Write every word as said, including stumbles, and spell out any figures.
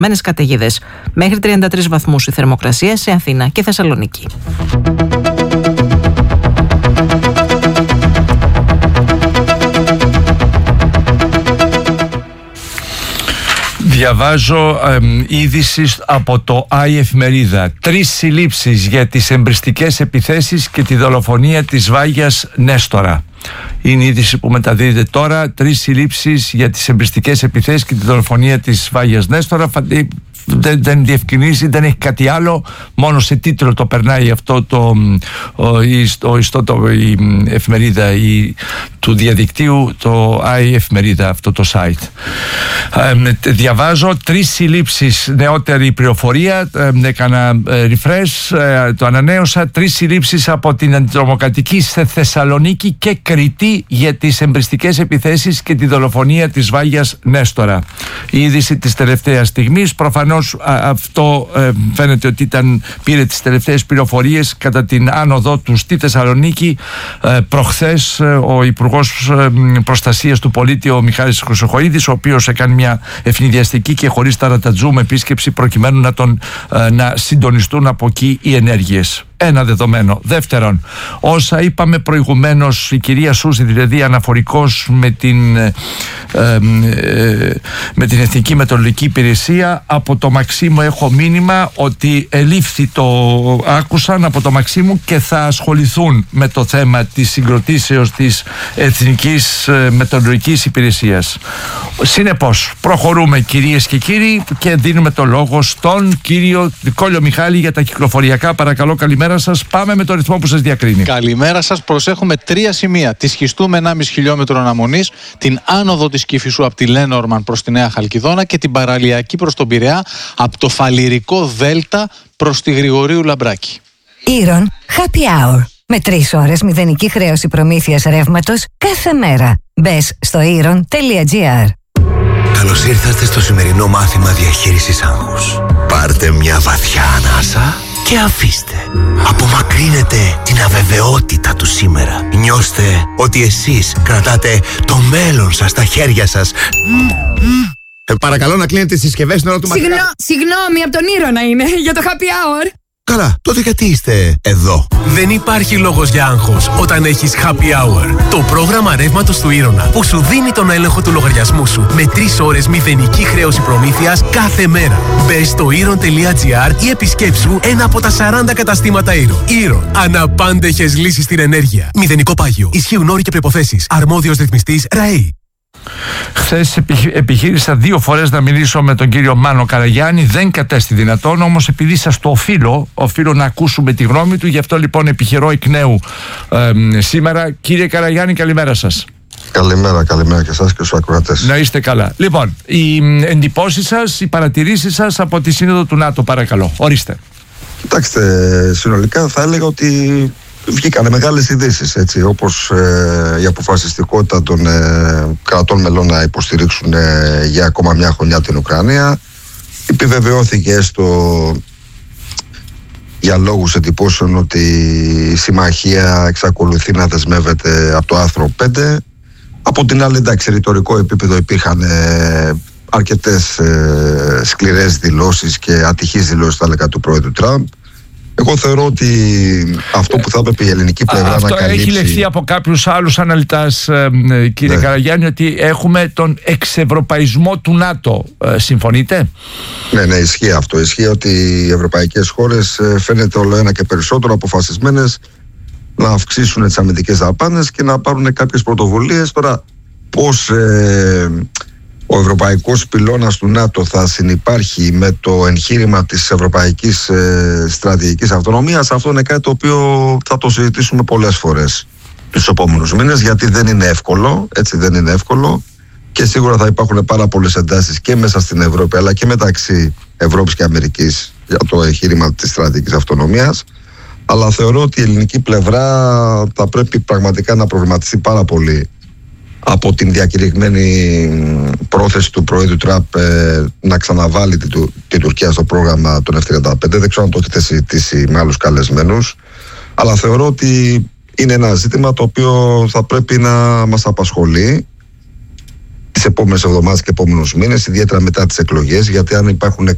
συνεχισμένες καταιγίδες. Μέχρι τριάντα τρεις βαθμούς η θερμοκρασία σε Αθήνα και Θεσσαλονίκη. Διαβάζω ε, είδηση από το Άι Εφημερίδα. Τρεις συλλήψεις για τις εμπριστικές επιθέσεις και τη δολοφονία της Βάγιας Νέστορα. Είναι η είδηση που μεταδίδεται τώρα. Τρεις συλλήψεις για τις εμπριστικές επιθέσεις και τη δολοφονία της Βάγιας Νέστορα. Δεν, δεν διευκρινίζει, δεν έχει κάτι άλλο. Μόνο σε τίτλο το περνάει αυτό το, ο, η, ο, το, η εφημερίδα η, του διαδικτύου, το Άι Εφημερίδα, αυτό το site. Ε, διαβάζω τρεις συλλήψεις, νεότερη πληροφορία, ε, έκανα ε, refresh, ε, το ανανέωσα. Τρεις συλλήψεις από την αντιτρομοκρατική σε Θεσσαλονίκη και Κρήτη για τις εμπριστικές επιθέσεις και τη δολοφονία της Βάγιας Νέστορα. Η είδηση της τελευταίας στιγμής. Προφανώς α, αυτό ε, φαίνεται ότι ήταν, πήρε τις τελευταίες πληροφορίες κατά την άνοδό του στη Θεσσαλονίκη. Ε, προχθές ε, ο Υπουργός ε, Προστασίας του Πολίτη, ο Μιχάλης Χρυσοχοΐδης, ο οποίος έκανε μια ευνηδιαστική και χωρίς ταρατατζούμ επίσκεψη προκειμένου να, τον, ε, να συντονιστούν από εκεί οι ενέργειες. Ένα δεδομένο. Δεύτερον, όσα είπαμε προηγουμένως, η κυρία Σούση, δηλαδή αναφορικός με την, ε, ε, με την Εθνική Μετεωρολογική Υπηρεσία, από το Μαξίμου έχω μήνυμα ότι ελήφθη, το άκουσαν από το Μαξίμου και θα ασχοληθούν με το θέμα της συγκροτήσεως της Εθνικής Μετεωρολογικής Υπηρεσίας. Συνεπώς, προχωρούμε κυρίες και κύριοι και δίνουμε το λόγο στον κύριο Κόλλιο Μιχάλη για τα κυκλοφοριακά. Παρακαλώ, καλημέρα σας. Πάμε με το ρυθμό που σας διακρίνει. Καλημέρα σας. Προσέχουμε τρία σημεία. Τη Σχιστού με ενάμιση χιλιόμετρο αναμονής, την άνοδο της Κηφισού από τη Λένορμαν προς τη Νέα Χαλκιδόνα και την παραλιακή προς τον Πειραιά από το Φαλιρικό Δέλτα προς τη Γρηγορίου Λαμπράκη. Ήρων Happy Hour. Με τρεις ώρες μηδενική χρέωση προμήθειας ρεύματος κάθε μέρα. Μπες στο ήρων τελεία τζι άρ. Καλώς ήρθατε στο σημερινό μάθημα διαχείρισης άγχους. Πάρτε μια βαθιά ανάσα και αφήστε. Απομακρύνετε την αβεβαιότητα του σήμερα. Νιώστε ότι εσείς κρατάτε το μέλλον σας στα χέρια σας. Ε, παρακαλώ να κλείνετε τις συσκευές στην ώρα του μαθήματος. Συγγνώ, συγγνώμη, από τον Ήρωνα είναι, για το happy hour. Καλά, τότε γιατί είστε εδώ? Δεν υπάρχει λόγος για άγχος όταν έχεις Happy Hour. Το πρόγραμμα ρεύματος του Ήρωνα που σου δίνει τον έλεγχο του λογαριασμού σου με τρεις ώρες μηδενική χρέωση προμήθειας κάθε μέρα. Μπες στο ήρων τελεία τζι άρ ή επισκέψου ένα από τα σαράντα καταστήματα Ήρων. Ήρων. Αναπάντεχες λύσεις στην ενέργεια. Μηδενικό πάγιο. Ισχύουν όροι και προϋποθέσεις. Αρμόδιος ρυθμιστής ΡΑΕΗ. Χθες επιχείρησα δύο φορές να μιλήσω με τον κύριο Μάνο Καραγιάννη, δεν κατέστη δυνατόν, όμως επειδή σας το οφείλω, οφείλω να ακούσουμε τη γνώμη του, γι' αυτό λοιπόν επιχειρώ εκ νέου ε, σήμερα. Κύριε Καραγιάννη, καλημέρα σας. Καλημέρα, καλημέρα και εσάς και στους ακροατές. Να είστε καλά. Λοιπόν, οι εντυπώσεις σας, οι παρατηρήσεις σας από τη Σύνοδο του ΝΑΤΟ, παρακαλώ. Ορίστε. Κοιτάξτε, συνολικά θα έλεγα ότι βγήκανε μεγάλες ειδήσεις, έτσι, όπως ε, η αποφασιστικότητα των ε, κρατών μελών να υποστηρίξουν ε, για ακόμα μια χρονιά την Ουκρανία. Επιβεβαιώθηκε έστω για λόγους εντυπώσεων ότι η συμμαχία εξακολουθεί να δεσμεύεται από το άρθρο πέντε. Από την άλλη, εντάξει, ρητορικό επίπεδο υπήρχαν ε, αρκετές ε, σκληρές δηλώσεις και ατυχείς δηλώσεις, θα έλεγα, του πρόεδρου Τραμπ. Εγώ θεωρώ ότι αυτό που θα έπρεπε η ελληνική πλευρά Α, να αυτό καλύψει... έχει λεχθεί από κάποιους άλλους αναλυτάς, ε, κύριε ναι. Καραγιάννη, ότι έχουμε τον εξευρωπαϊσμό του ΝΑΤΟ. Ε, συμφωνείτε? Ναι, ναι, ισχύει αυτό. Ισχύει ότι οι ευρωπαϊκές χώρες ε, φαίνεται όλο ένα και περισσότερο αποφασισμένες να αυξήσουν τις αμυντικές δαπάνες και να πάρουν κάποιες πρωτοβουλίες. Τώρα, πώς ε, ο ευρωπαϊκός πυλώνας του ΝΑΤΟ θα συνυπάρχει με το εγχείρημα της ευρωπαϊκής ε, στρατηγικής αυτονομίας, αυτό είναι κάτι το οποίο θα το συζητήσουμε πολλές φορές τους επόμενους μήνες, γιατί δεν είναι εύκολο, έτσι δεν είναι εύκολο και σίγουρα θα υπάρχουν πάρα πολλές εντάσεις και μέσα στην Ευρώπη αλλά και μεταξύ Ευρώπης και Αμερικής για το εγχείρημα της στρατηγικής αυτονομίας. Αλλά θεωρώ ότι η ελληνική πλευρά θα πρέπει πραγματικά να προβληματιστεί πάρα πολύ από την διακηρυγμένη πρόθεση του Προέδρου Τραμπ ε, να ξαναβάλει την, την Τουρκία στο πρόγραμμα των εφ τριάντα πέντε. Δεν ξέρω αν το έχετε συζητήσει με άλλους καλεσμένους, αλλά θεωρώ ότι είναι ένα ζήτημα το οποίο θα πρέπει να μας απασχολεί τις επόμενες εβδομάδες και επόμενους μήνες, ιδιαίτερα μετά τις εκλογές, γιατί αν υπάρχουν